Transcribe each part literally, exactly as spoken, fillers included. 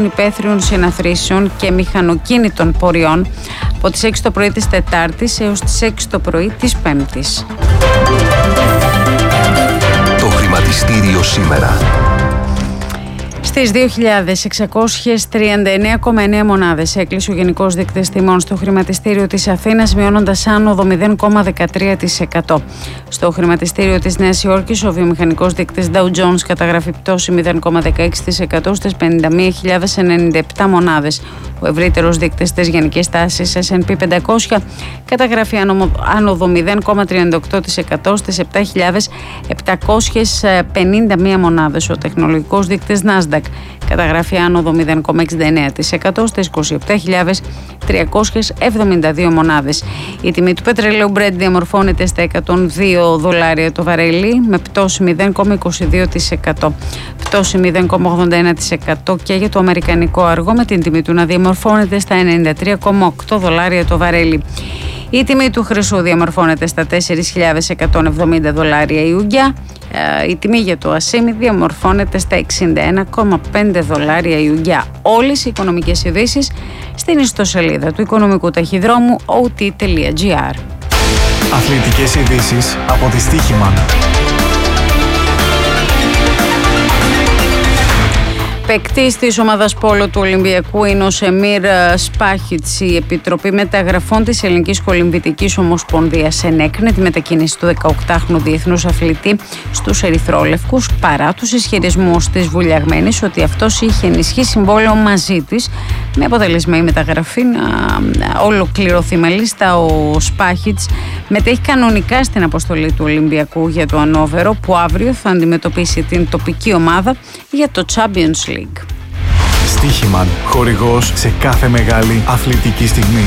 υπαίθριων συναθρήσεων και μηχανοκίνητων πορειών από τις έξι το πρωί της Τετάρτης έως τις έξι το πρωί της Πέμπτης. Το χρηματιστήριο σήμερα. Στις δύο χιλιάδες εξακόσιες τριάντα εννέα κόμμα εννέα μονάδες έκλεισε ο γενικός δείκτης τιμών στο χρηματιστήριο της Αθήνας, μειώνοντας άνοδο μηδέν κόμμα δεκατρία τοις εκατό. Στο χρηματιστήριο της Νέας Υόρκης, ο βιομηχανικός δείκτης Dow Jones καταγράφει πτώση μηδέν κόμμα δεκαέξι τοις εκατό στις πενήντα μία χιλιάδες ενενήντα επτά μονάδες. Ο ευρύτερος δείκτης της γενικής τάσης ες εντ πι πεντακόσια καταγράφει άνοδο μηδέν κόμμα τριάντα οκτώ τοις εκατό στις επτά χιλιάδες επτακόσιες πενήντα μία μονάδες. Ο τεχνολογικός δείκτης Nasdaq καταγράφει άνοδο μηδέν κόμμα εξήντα εννέα τοις εκατό στις είκοσι επτά χιλιάδες τριακόσιες εβδομήντα δύο μονάδες. Η τιμή του πετρελαίου Brent διαμορφώνεται στα εκατόν δύο δολάρια το βαρέλι με πτώση μηδέν κόμμα είκοσι δύο τοις εκατό. Πτώση μηδέν κόμμα ογδόντα ένα τοις εκατό και για το αμερικανικό αργό, με την τιμή του να διαμορφώνεται στα ενενήντα τρία κόμμα οκτώ δολάρια το βαρέλι. Η τιμή του χρυσού διαμορφώνεται στα τέσσερις χιλιάδες εκατόν εβδομήντα δολάρια η ουγγιά. Η τιμή για το ασίμι διαμορφώνεται στα εξήντα ένα κόμμα πέντε δολάρια η ουγγιά. Όλες οι οικονομικές ειδήσεις στην ιστοσελίδα του οικονομικού ταχυδρόμου ο τι τελεία τζι άρ. Αθλητικές ειδήσεις από τη Στοίχημαν. Παίκτης της ομάδας πόλο του Ολυμπιακού είναι ο Σεμίρ Σπάχιτς. Η Επιτροπή Μεταγραφών της Ελληνικής Κολυμβητικής Ομοσπονδίας ενέκρινε τη μετακίνηση του δεκαοκτάχρονου διεθνούς αθλητή στους ερυθρόλευκους, παρά τους ισχυρισμούς της βουλιαγμένης ότι αυτός είχε ενισχύει συμβόλαιο μαζί της, με αποτέλεσμα η μεταγραφή να ολοκληρωθεί. Μάλιστα, ο Σπάχιτς μετέχει κανονικά στην αποστολή του Ολυμπιακού για το Ανόβερο, που αύριο θα αντιμετωπίσει την τοπική ομάδα για το Champions League. Στοίχημαν, χορηγός σε κάθε μεγάλη αθλητική στιγμή.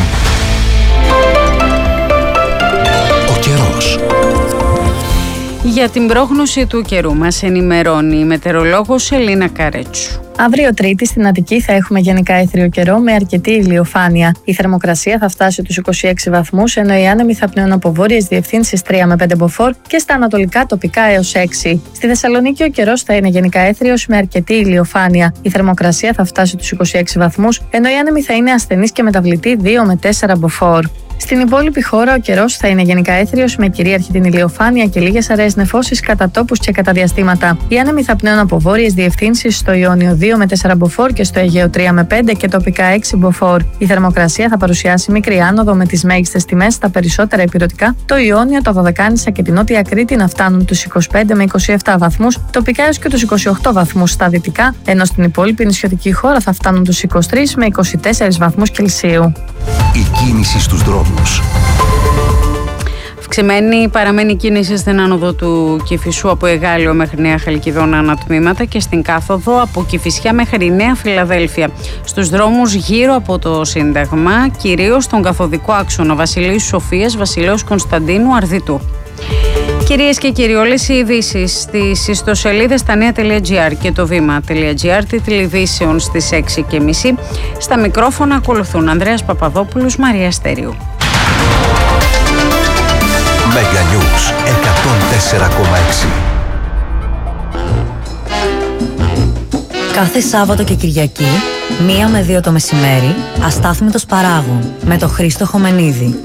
Ο καιρός. Για την πρόγνωση του καιρού μας ενημερώνει η μετεωρολόγος Ελίνα Καρέτσου. Αύριο Τρίτη στην Αττική θα έχουμε γενικά έθριο καιρό με αρκετή ηλιοφάνεια. Η θερμοκρασία θα φτάσει τους είκοσι έξι βαθμούς, ενώ οι άνεμοι θα πνέουν από βόρειες διευθύνσεις τρία με πέντε μποφόρ και στα ανατολικά τοπικά έως έξι. Στη Θεσσαλονίκη ο καιρός θα είναι γενικά έθριος με αρκετή ηλιοφάνεια. Η θερμοκρασία θα φτάσει τους είκοσι έξι βαθμούς, ενώ οι άνεμοι θα είναι ασθενείς και μεταβλητοί δύο με τέσσερα μποφόρ. Στην υπόλοιπη χώρα ο καιρός θα είναι γενικά έθριος με κυρίαρχη την ηλιοφάνεια και λίγες αραιές νεφώσεις κατά τόπους και κατά διαστήματα. Οι άνεμοι θα πνέουν από βόρειες διευθύνσεις στο Ιόνιο δύο με τέσσερα μποφόρ και στο Αιγαίο τρία με πέντε και τοπικά έξι μποφόρ. Η θερμοκρασία θα παρουσιάσει μικρή άνοδο με τις μέγιστες τιμές στα περισσότερα ηπειρωτικά, το Ιόνιο, το Δωδεκάνησα και την Νότια Κρήτη να φτάνουν τους είκοσι πέντε με είκοσι επτά βαθμούς, τοπικά έως και τους είκοσι οκτώ βαθμούς στα δυτικά, ενώ στην υπόλοιπη νησιωτική χώρα θα φτάνουν τους είκοσι τρεις με είκοσι τέσσερις βαθμούς Κελσίου. Η κίνηση στους δρόμους. Αυξημένη παραμένει κίνηση στην άνοδο του Κηφισού από Εγάλειο μέχρι Νέα Χαλκιδόνα ανατμήματα και στην κάθοδο από Κηφισιά μέχρι Νέα Φιλαδέλφια. Στους δρόμους γύρω από το Σύνταγμα, κυρίως στον καθοδικό άξονα Βασιλείου Σοφίας, Βασιλέως Κωνσταντίνου, Αρδιτού. Κυρίες και κύριοι, όλες οι ειδήσεις στις ιστοσελίδες stanea.gr και το βήμα.gr, τίτλοι ειδήσεων στις έξι και μισή. Στα μικρόφωνα ακολουθούν Ανδρέας Παπαδόπουλος, Μαρία Στέριου. Mega News εκατόν τέσσερα κόμμα έξι. Κάθε Σάββατο και Κυριακή, μία με δύο το μεσημέρι, Αστάθμητος Παράγων, με το Χρήστο Χομενίδη.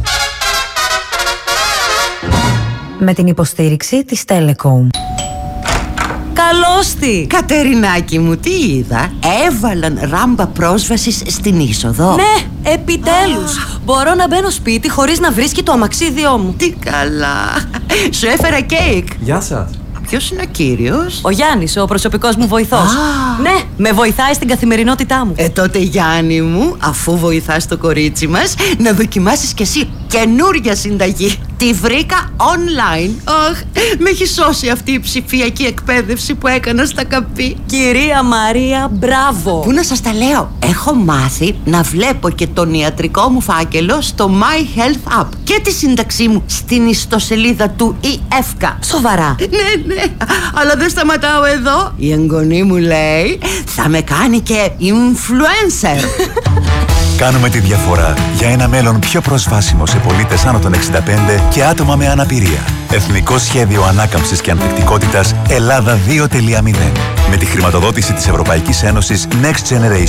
Με την υποστήριξη της Telecom. Καλώς τη! Κατερινάκη μου, τι είδα? Έβαλαν ράμπα πρόσβασης στην είσοδο. Ναι, επιτέλους! Ah. Μπορώ να μπαίνω σπίτι χωρίς να βρίσκει το αμαξίδιό μου. Τι καλά! Σου έφερα κέικ. Γεια σας. Ποιος είναι ο κύριος? Ο Γιάννης, ο προσωπικός μου βοηθός. Ah. Ναι, με βοηθάει στην καθημερινότητά μου. Ε, τότε Γιάννη μου, αφού βοηθάς το κορίτσι μας, να δοκιμάσεις κι εσύ καινούρια συνταγή. Τη βρήκα online. Αχ, με έχει σώσει αυτή η ψηφιακή εκπαίδευση που έκανα στα καπί. Κυρία Μαρία, μπράβο. Πού να σας τα λέω? Έχω μάθει να βλέπω και τον ιατρικό μου φάκελο στο My Health App και τη σύνταξή μου στην ιστοσελίδα του ι εφ κέι. Σοβαρά? Ναι, ναι, αλλά δεν σταματάω εδώ. Η εγγονή μου λέει θα με κάνει και influencer. Κάνουμε τη διαφορά για ένα μέλλον πιο προσβάσιμο σε πολίτες άνω των εξήντα πέντε και άτομα με αναπηρία. Εθνικό Σχέδιο Ανάκαμψης και Ανθεκτικότητας Ελλάδα δύο τελεία μηδέν. Με τη χρηματοδότηση της Ευρωπαϊκής Ένωσης Next Generation.